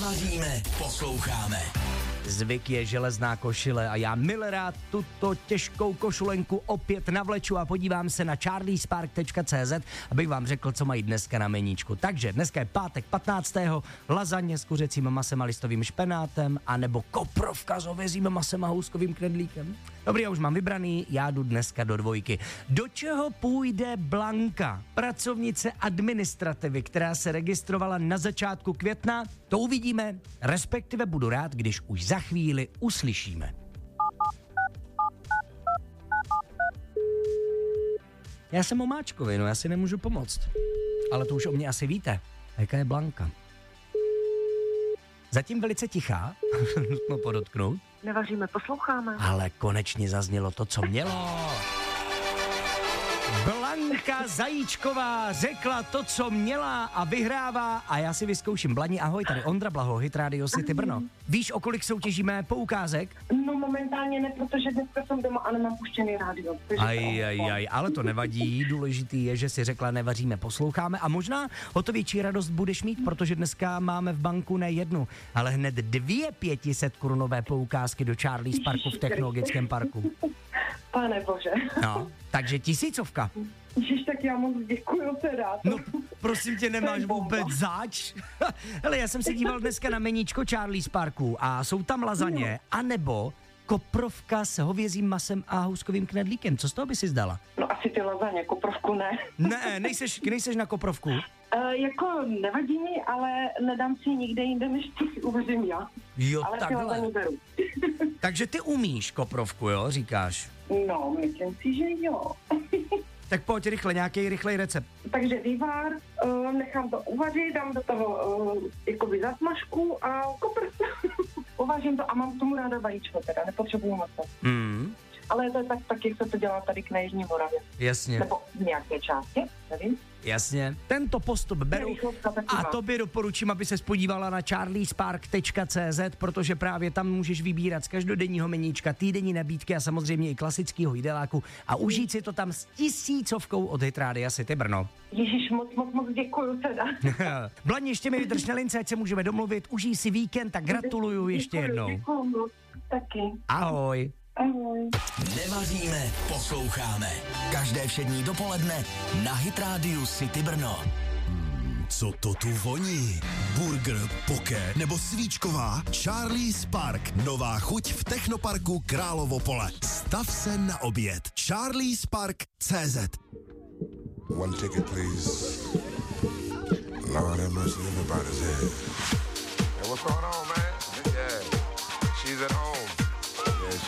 Nevaříme, posloucháme. Zvyk je železná košile a já milerád tuto těžkou košulenku opět navleču a podívám se na charliespark.cz, abych vám řekl, co mají dneska na meníčku. Takže dneska je pátek 15. lazaně s kuřecím masem a listovým špenátem, anebo koprovka s hovězím masem a houskovým knedlíkem. Dobrý, já už mám vybraný, já jdu dneska do dvojky. Do čeho půjde Blanka, pracovnice administrativy, která se registrovala na začátku května? To uvidíme, respektive budu rád, když už za chvíli uslyšíme. Já jsem omáčkový, no já si nemůžu pomoct. Ale to už o mě asi víte. Jaká je Blanka? Zatím velice tichá, nutno podotknout. Nevaříme, posloucháme. Ale konečně zaznělo to, co mělo. Blanka Zajíčková řekla to, co měla a vyhrává a já si vyzkouším. Blani, ahoj, tady Ondra Blaho, Hit Radio City Brno. Víš, o kolik soutěžíme poukázek? No momentálně ne, protože dneska jsem doma a nemám puštěný rádio. Ale to nevadí, důležitý je, že si řekla nevaříme, posloucháme a možná o to větší radost budeš mít, protože dneska máme v banku ne jednu, ale hned 2 500korunové poukázky do Charlies Parku v Technologickém parku. Pane bože. No, takže 1000. Ježiš, tak já moc děkuju teda. No, prosím tě, nemáš vůbec zač? Hele, já jsem se díval dneska na meníčko Charlies Parku a jsou tam lazaně, anebo koprovka s hovězím masem a houskovým knedlíkem. Co z toho by si zdala? No asi ty lazaně, koprovku ne. Ne, nejseš na koprovku? Jako nevadí mi, ale nedám si nikde jinde, než to si uvařím já. Jo, ale takhle. Beru. Takže ty umíš koprovku, jo, říkáš? No, myslím si, že jo. Tak pojď rychle, nějaký rychlej recept. Takže vývar, nechám to uvařit, dám do toho jakoby zasmažku a kopr. Uvařím to a mám k tomu ráda vajíčko teda, nepotřebuju moc. Ale to je tak, jak se to dělá tady k Jižní Moravě. Jasně. Nebo v nějaké části, nevím. Jasně. Tento postup beru a tobě doporučím, aby ses podívala na charliespark.cz, protože právě tam můžeš vybírat z každodenního meníčka, týdenní nabídky a samozřejmě i klasického jídeláku a užít si to tam s 1000 od Hit Rádia City Brno. Ježíš, moc děkuju teda. Blaně, ještě mi vydrž na lince, ať se můžeme domluvit, užij si víkend a gratuluju ještě jednou. Děkuju moc, taky. Ahoj. Ahoj. Nevaříme, posloucháme. Každé všední dopoledne na Hit Radio City Brno. Co to tu voní? Burger, poké nebo svíčková? Charlies Park. Nová chuť v Technoparku Královo Pole. Stav se na oběd. charliespark.cz. One ticket, please. Lord have mercy, everybody's head. Hey, what's going on, man?